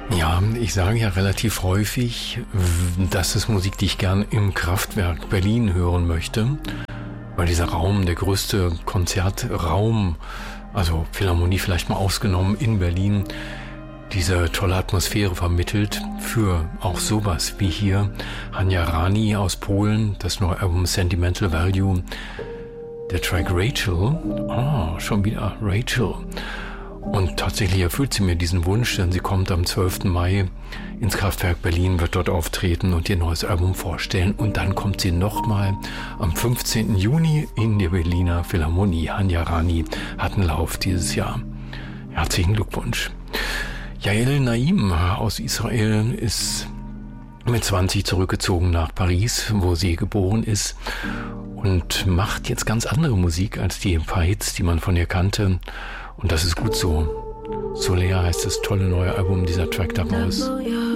Ja, ich sage ja relativ häufig, das ist Musik, die ich gern im Kraftwerk Berlin hören möchte, weil dieser Raum, der größte Konzertraum, also Philharmonie vielleicht mal ausgenommen in Berlin, diese tolle Atmosphäre vermittelt für auch sowas wie hier Hania Rani aus Polen, das neue Album Sentimental Value, der Track Rachel, schon wieder Rachel. Und tatsächlich erfüllt sie mir diesen Wunsch, denn sie kommt am 12. Mai ins Kraftwerk Berlin, wird dort auftreten und ihr neues Album vorstellen. Und dann kommt sie nochmal am 15. Juni in der Berliner Philharmonie. Hania Rani hat einen Lauf dieses Jahr. Herzlichen Glückwunsch. Yael Naim aus Israel ist mit 20 zurückgezogen nach Paris, wo sie geboren ist, und macht jetzt ganz andere Musik als die paar Hits, die man von ihr kannte. Und das ist gut so. Soleil heißt das tolle neue Album, dieser Track daraus.